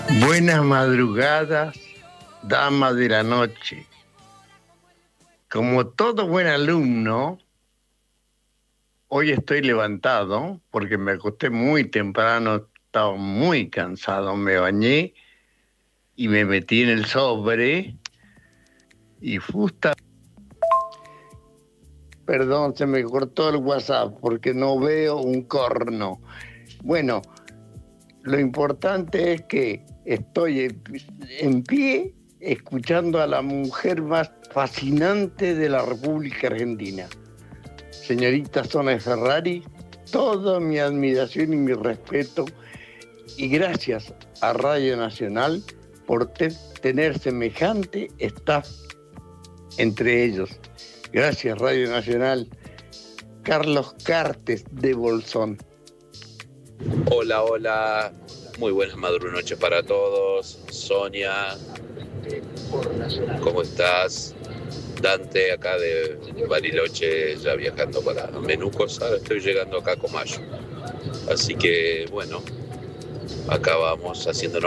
Buenas madrugadas, dama de la noche. Como todo buen alumno, hoy estoy levantado porque me acosté muy temprano, estaba muy cansado, me bañé y me metí en el sobre y justo... Perdón, se me cortó el WhatsApp porque no veo un corno. Bueno, lo importante es que estoy en pie escuchando a la mujer más fascinante de la República Argentina. Señorita Zona de Ferrari, toda mi admiración y mi respeto y gracias a Radio Nacional por tener semejante staff entre ellos. Gracias Radio Nacional. Carlos Cartes de Bolsón. Hola, hola, muy buenas noches para todos. Sonia, ¿cómo estás? Dante, acá de Bariloche, ya viajando para Menucos. Ahora estoy llegando acá a Comayo. Así que, bueno, acá vamos haciéndonos